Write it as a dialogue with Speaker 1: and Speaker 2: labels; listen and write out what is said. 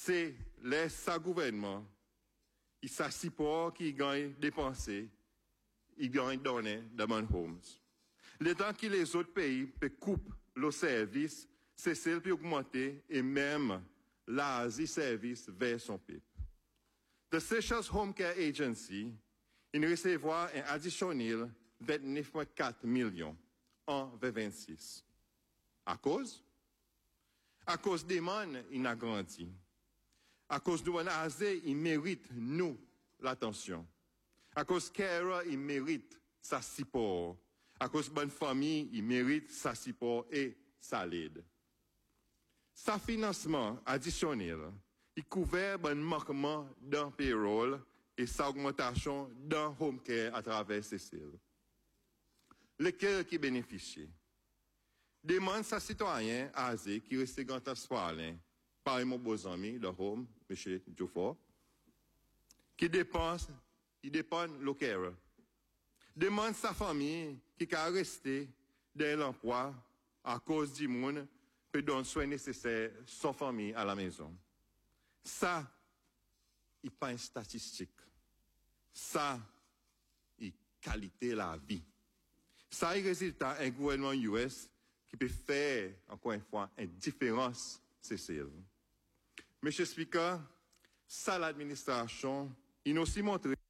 Speaker 1: c'est les sa gouvernement, il s'assure pour qui gagne dépenser, il gagne donner dans mon homes. Le temps que les autres pays peuvent couper le service, c'est celle qui augmenter et même l'Asie service vers son peuple. The Seychelles Home Care Agency, il recevra un additionnel 29,4 millions en 2026. À cause des demande, il a grandi. À cause de l'Asie, il mérite nous l'attention. À cause Kera, il mérite sa support. À cause de bonne famille, il mérite sa support et sa aide. Sa financement additionnel, il couvert bon manquement dans payroll et sa augmentation dans home care à travers CCL. Lequel qui bénéficie? Demande sa citoyen Azé qui reste grand espoir, par mon beau ami, le home, M. Dufort, qui dépense, il dépend le care. Demande sa famille qui a resté dans l'emploi à cause du monde peut donner soin nécessaire sans famille à la maison. Ça, il n'est pas une statistique. Ça, il qualité la vie. Ça, il résulte un gouvernement US qui peut faire, encore une fois, une différence, c'est celle. Monsieur le Speaker, ça, l'administration, il nous aussi montré